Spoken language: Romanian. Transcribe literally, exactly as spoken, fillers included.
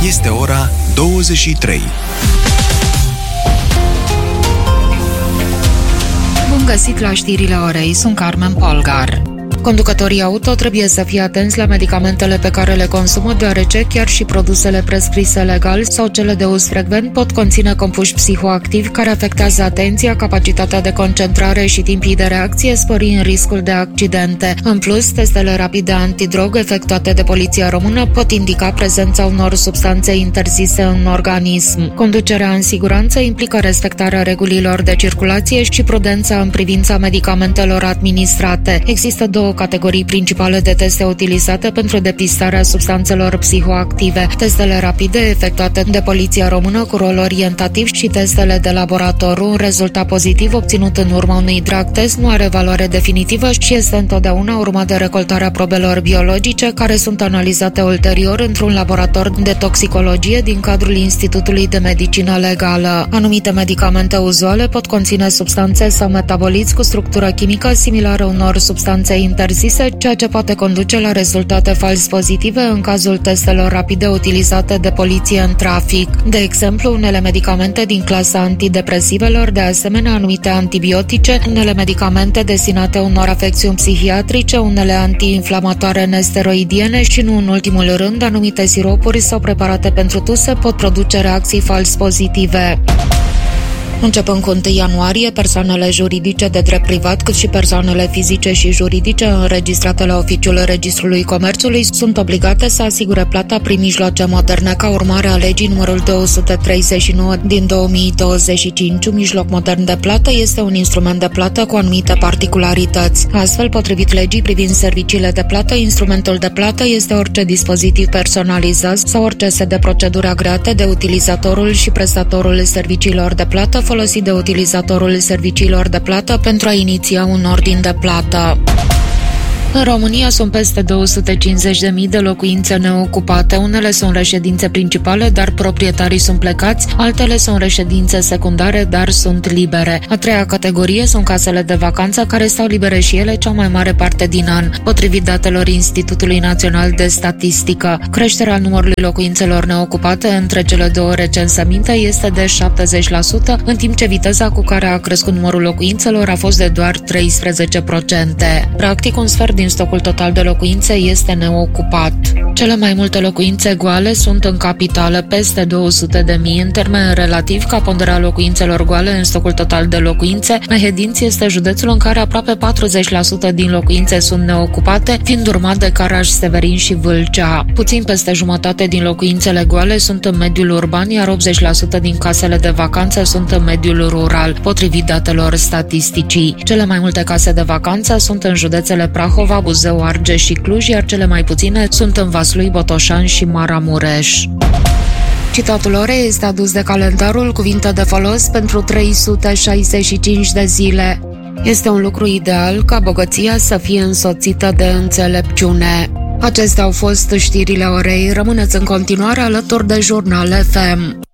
Este ora douăzeci și trei. Bun găsit la știrile orei, sunt Carmen Polgar. Conducătorii auto trebuie să fie atenți la medicamentele pe care le consumă, deoarece chiar și produsele prescrise legal sau cele de uz frecvent pot conține compuși psihoactivi care afectează atenția, capacitatea de concentrare și timpii de reacție, sporind riscul de accidente. În plus, testele rapide antidrog efectuate de Poliția Română pot indica prezența unor substanțe interzise în organism. Conducerea în siguranță implică respectarea regulilor de circulație și prudența în privința medicamentelor administrate. Există două categorii principale de teste utilizate pentru depistarea substanțelor psihoactive: testele rapide efectuate de Poliția Română cu rol orientativ și testele de laborator. Un rezultat pozitiv obținut în urma unui drug test nu are valoare definitivă și este întotdeauna urmat de recoltarea probelor biologice, care sunt analizate ulterior într-un laborator de toxicologie din cadrul Institutului de Medicină Legală. Anumite medicamente uzuale pot conține substanțe sau metaboliți cu structură chimică similară unor substanțe interzise, ceea ce poate conduce la rezultate fals pozitive în cazul testelor rapide utilizate de poliție în trafic. De exemplu, unele medicamente din clasa antidepresivelor, de asemenea anumite antibiotice, unele medicamente destinate unor afecțiuni psihiatrice, unele antiinflamatoare nesteroidiene și, nu în ultimul rând, anumite siropuri sau preparate pentru tuse pot produce reacții fals pozitive. Începând cu întâi ianuarie, persoanele juridice de drept privat, cât și persoanele fizice și juridice înregistrate la Oficiul Registrului Comerțului sunt obligate să asigure plata prin mijloace moderne, ca urmare a legii numărul două sute treizeci și nouă din două mii douăzeci și cinci. Un mijloc modern de plată este un instrument de plată cu anumite particularități. Astfel, potrivit legii privind serviciile de plată, instrumentul de plată este orice dispozitiv personalizat sau orice set de proceduri agreate de utilizatorul și prestatorul serviciilor de plată folosit de utilizatorul serviciilor de plată pentru a iniția un ordin de plată. În România sunt peste două sute cincizeci de mii de locuințe neocupate. Unele sunt reședințe principale, dar proprietarii sunt plecați, altele sunt reședințe secundare, dar sunt libere. A treia categorie sunt casele de vacanță, care stau libere și ele cea mai mare parte din an, potrivit datelor Institutului Național de Statistică. Creșterea numărului locuințelor neocupate între cele două recensăminte este de șaptezeci la sută, în timp ce viteza cu care a crescut numărul locuințelor a fost de doar treisprezece la sută. Practic, un sfert din stocul total de locuințe este neocupat. Cele mai multe locuințe goale sunt în capitală, peste două sute de mii. În termen relativ, ca ponderea locuințelor goale în stocul total de locuințe, Mehedinți este județul în care aproape patruzeci la sută din locuințe sunt neocupate, fiind urmat de Caraș, Severin și Vâlcea. Puțin peste jumătate din locuințele goale sunt în mediul urban, iar optzeci la sută din casele de vacanță sunt în mediul rural, potrivit datelor statisticii. Cele mai multe case de vacanță sunt în județele Prahova, Buzău, Argeș și Cluj, iar cele mai puține sunt în Vaslui, Botoșani și Maramureș. Citatul orei este adus de calendarul Cuvinte de folos pentru trei sute șaizeci și cinci de zile. Este un lucru ideal ca bogăția să fie însoțită de înțelepciune. Acestea au fost știrile orei. Rămâneți în continuare alături de Jurnal F M.